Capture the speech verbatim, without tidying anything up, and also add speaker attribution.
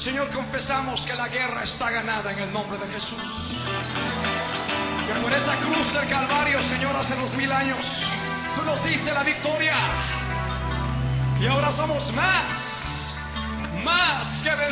Speaker 1: Señor, confesamos que la guerra está ganada en el nombre de Jesús. Que por esa cruz del Calvario, Señor, hace dos mil años, tú nos diste la victoria. Y ahora somos más, más que vencedores.